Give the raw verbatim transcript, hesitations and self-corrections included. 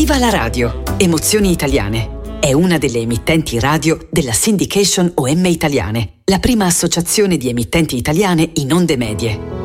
Viva la radio! Emozioni Italiane. È una delle emittenti radio della Syndication O M Italiane, la prima associazione di emittenti italiane in onde medie.